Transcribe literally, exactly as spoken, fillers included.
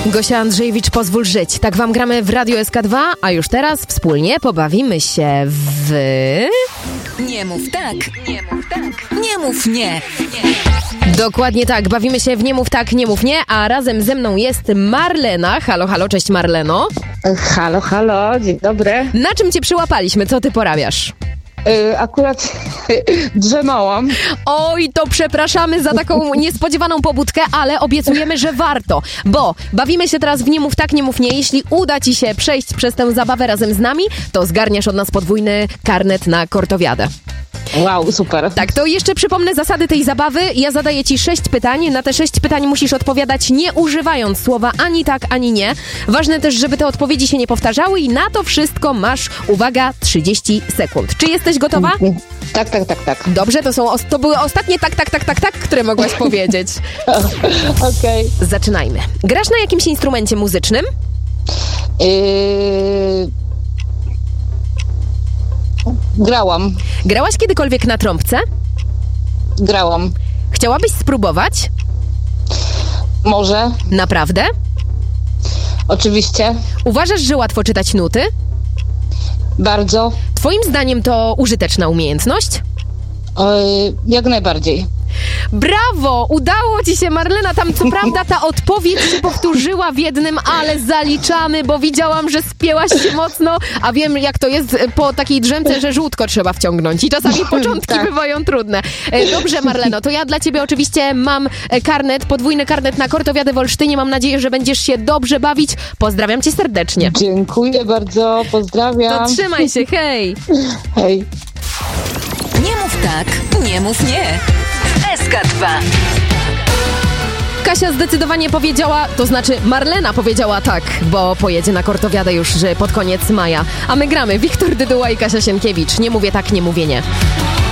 Gosia Andrzejewicz, pozwól żyć. Tak wam gramy w Radio S K dwa, a już teraz wspólnie pobawimy się w... Nie mów tak, nie mów tak, nie mów nie. Dokładnie tak, bawimy się w Nie mów tak, nie mów nie, a razem ze mną jest Marlena. Halo, halo, cześć Marleno. Halo, halo, dzień dobry. Na czym cię przyłapaliśmy? Co ty porabiasz? Yy, akurat drzemałam. Oj, to przepraszamy za taką niespodziewaną pobudkę, ale obiecujemy, że warto, bo bawimy się teraz w Nie mów tak, nie mów nie. Jeśli uda ci się przejść przez tę zabawę razem z nami, to zgarniasz od nas podwójny karnet na kortowiadę. Wow, super. Tak, to jeszcze przypomnę zasady tej zabawy. Ja zadaję ci sześć pytań. Na te sześć pytań musisz odpowiadać nie używając słowa ani tak, ani nie. Ważne też, żeby te odpowiedzi się nie powtarzały i na to wszystko masz, uwaga, trzydzieści sekund. Czy jesteś gotowa? Tak, tak, tak, tak. Dobrze, to, są, to były ostatnie tak, tak, tak, tak, tak, które mogłaś powiedzieć. Okej. Okay. Zaczynajmy. Grasz na jakimś instrumencie muzycznym? Yy... Grałam. Grałaś kiedykolwiek na trąbce? Grałam. Chciałabyś spróbować? Może. Naprawdę? Oczywiście. Uważasz, że łatwo czytać nuty? Bardzo. Twoim zdaniem to użyteczna umiejętność? Yy, jak najbardziej. Brawo! Udało ci się, Marlena. Tam co prawda ta odpowiedź się powtórzyła w jednym, ale zaliczamy, bo widziałam, że spięłaś się mocno, a wiem jak to jest po takiej drzemce, że żółtko trzeba wciągnąć i czasami początki tak. bywają trudne. Dobrze, Marleno, to ja dla ciebie oczywiście mam karnet, podwójny karnet na kortowiadę w Olsztynie. Mam nadzieję, że będziesz się dobrze bawić. Pozdrawiam cię serdecznie. Dziękuję bardzo, pozdrawiam. To trzymaj się, hej! Hej. Nie mów tak, nie mów nie. S K dwa. Kasia zdecydowanie powiedziała, to znaczy Marlena powiedziała tak, bo pojedzie na kortowiadę już pod koniec maja. A my gramy Wiktor Dyduła i Kasia Sienkiewicz. Nie mówię tak, nie mówię nie.